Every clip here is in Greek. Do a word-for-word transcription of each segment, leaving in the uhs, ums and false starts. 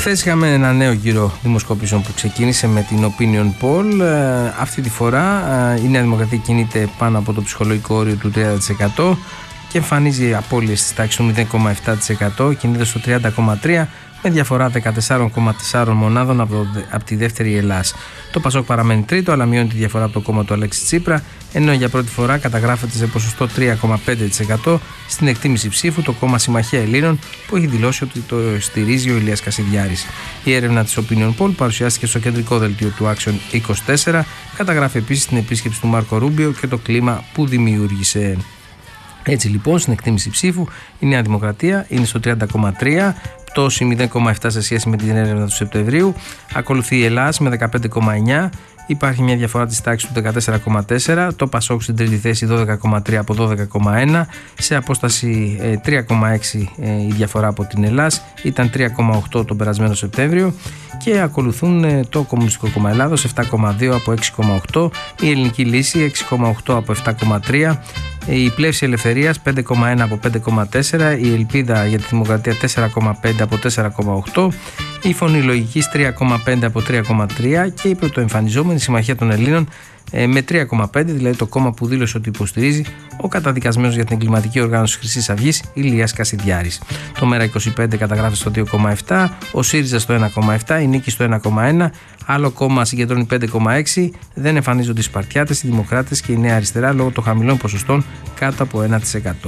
Χθες είχαμε ένα νέο γύρο δημοσκοπήσεων που ξεκίνησε με την Opinion Poll. Αυτή τη φορά η Νέα Δημοκρατία κινείται πάνω από το ψυχολογικό όριο του τριάντα τοις εκατό και εμφανίζει απώλειες στις τάξεις του μηδέν κόμμα επτά τοις εκατό, κινείται στο τριάντα κόμμα τρία τοις εκατό με διαφορά δεκατέσσερα κόμμα τέσσερα μονάδων από, το, από τη δεύτερη Ελλάς. Το Πασόκ παραμένει τρίτο, αλλά μειώνει τη διαφορά από το κόμμα του Αλέξη Τσίπρα, ενώ για πρώτη φορά καταγράφεται σε ποσοστό τρία κόμμα πέντε τοις εκατό στην εκτίμηση ψήφου το κόμμα Συμμαχία Ελλήνων, που έχει δηλώσει ότι το στηρίζει ο Ηλίας Κασιδιάρης. Η έρευνα της Opinion Poll παρουσιάστηκε στο κεντρικό δελτίο του Action είκοσι τέσσερα, καταγράφει επίσης την επίσκεψη του Μάρκο Ρούμπιο και το κλίμα που δημιούργησε. Έτσι λοιπόν, στην εκτίμηση ψήφου η Νέα Δημοκρατία είναι στο τριάντα κόμμα τρία, πτώση μηδέν κόμμα επτά σε σχέση με την έρευνα του Σεπτεμβρίου. Ακολουθεί η Ελλάς με δεκαπέντε κόμμα εννιά. Υπάρχει μια διαφορά της τάξης του δεκατέσσερα κόμμα τέσσερα. Το Πασόκ στην τρίτη θέση δώδεκα κόμμα τρία από δώδεκα κόμμα ένα. Σε απόσταση ε, τρία κόμμα έξι ε, η διαφορά από την Ελλάς. Ήταν τρία κόμμα οκτώ τον περασμένο Σεπτέμβριο. Και ακολουθούν ε, το Κομμουνιστικό Κόμμα Ελλάδος επτά κόμμα δύο από έξι κόμμα οκτώ. Η Ελληνική Λύση έξι κόμμα οκτώ από επτά κόμμα τρία. Η Πλεύση Ελευθερίας πέντε κόμμα ένα από πέντε κόμμα τέσσερα. Η Ελπίδα για τη Δημοκρατία τέσσερα κόμμα πέντε από τέσσερα κόμμα οκτώ. Η Φωνή Λογικής τρία κόμμα πέντε από τρία κόμμα τρία και η πρωτοεμφανιζόμενη Συμμαχία των Ελλήνων με τρία κόμμα πέντε, δηλαδή το κόμμα που δήλωσε ότι υποστηρίζει ο καταδικασμένος για την εγκληματική οργάνωση Χρυσής Αυγής Ηλίας Κασιδιάρης. Το ΜΕΡΑ είκοσι πέντε καταγράφει στο δύο κόμμα επτά, ο ΣΥΡΙΖΑ στο ένα κόμμα επτά, η Νίκη στο ένα κόμμα ένα, άλλο κόμμα συγκεντρώνει πέντε κόμμα έξι, δεν εμφανίζονται οι Σπαρτιάτες, οι Δημοκράτες και η Νέα Αριστερά λόγω των χαμηλών ποσοστών κάτω από ένα τοις εκατό.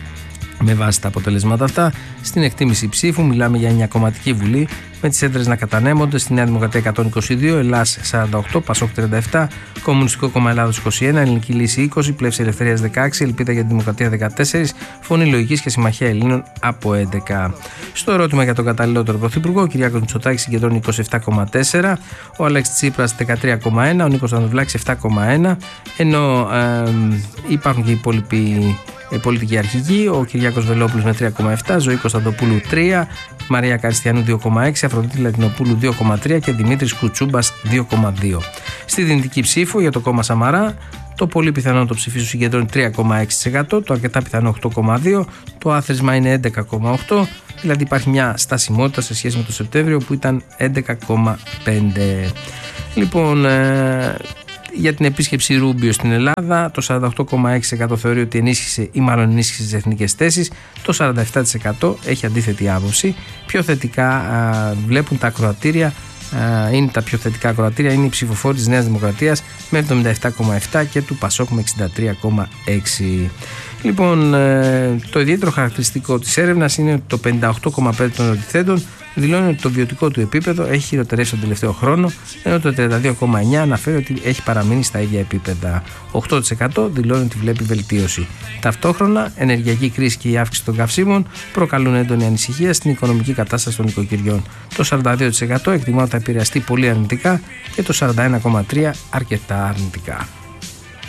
Με βάση τα αποτελέσματα αυτά, στην εκτίμηση ψήφου μιλάμε για εννιακομματική βουλή, με τις έδρες να κατανέμονται στη Νέα Δημοκρατία εκατόν είκοσι δύο, Ελλάς σαράντα οκτώ, Πασόκ τριάντα επτά, Κομμουνιστικό Κόμμα Ελλάδος είκοσι ένα, Ελληνική Λύση είκοσι, Πλεύση Ελευθερίας δεκαέξι, Ελπίδα για τη Δημοκρατία δεκατέσσερα, Φωνή Λογικής και Συμμαχία Ελλήνων από έντεκα. Στο ερώτημα για τον καταλληλότερο πρωθυπουργό, ο Κυριάκος Μητσοτάκης συγκεντρώνει είκοσι επτά κόμμα τέσσερα, ο Αλέξης Τσίπρας δεκατρία κόμμα ένα, ο Νίκος Ανδρουλάκης επτά κόμμα ένα, ενώ ε, υπάρχουν και οι υπόλοιποι πολιτική αρχηγή, ο Κυριάκος Βελόπουλος με τρία κόμμα επτά, Ζωή Κωνσταντοπούλου τρία, Μαρία Καριστιανού δύο κόμμα έξι, Αφροδίτη Λατινοπούλου δύο κόμμα τρία και Δημήτρης Κουτσούμπας δύο κόμμα δύο. Στη δυνητική ψήφο για το κόμμα Σαμαρά, το πολύ πιθανό να το ψηφίσουν συγκεντρώνει τρία κόμμα έξι τοις εκατό, το αρκετά πιθανό οκτώ κόμμα δύο, το άθροισμα είναι έντεκα κόμμα οκτώ, δηλαδή υπάρχει μια στασιμότητα σε σχέση με το Σεπτέμβριο που ήταν έντεκα κόμμα πέντε. Λοιπόν, ε, για την επίσκεψη Ρούμπιο στην Ελλάδα, το σαράντα οκτώ κόμμα έξι τοις εκατό θεωρεί ότι ενίσχυσε ή μάλλον ενίσχυσε τις εθνικές θέσεις, το σαράντα επτά τοις εκατό έχει αντίθετη άποψη. Πιο θετικά α, βλέπουν τα ακροατήρια, α, είναι τα πιο θετικά ακροατήρια, είναι οι ψηφοφόροι της Νέας Δημοκρατίας με εβδομήντα επτά κόμμα επτά και του Πασόκ με εξήντα τρία κόμμα έξι. Λοιπόν, ε, το ιδιαίτερο χαρακτηριστικό της έρευνας είναι ότι το πενήντα οκτώ κόμμα πέντε τοις εκατό των ερωτηθέντων δηλώνει ότι το βιωτικό του επίπεδο έχει χειροτερεύσει τον τελευταίο χρόνο, ενώ το τριάντα δύο κόμμα εννέα τοις εκατό αναφέρει ότι έχει παραμείνει στα ίδια επίπεδα. οκτώ τοις εκατό δηλώνει ότι βλέπει βελτίωση. Ταυτόχρονα, ενεργειακή κρίση και η αύξηση των καυσίμων προκαλούν έντονη ανησυχία στην οικονομική κατάσταση των νοικοκυριών. Το σαράντα δύο τοις εκατό εκτιμά ότι θα επηρεαστεί πολύ αρνητικά και το σαράντα ένα κόμμα τρία τοις εκατό αρκετά αρνητικά.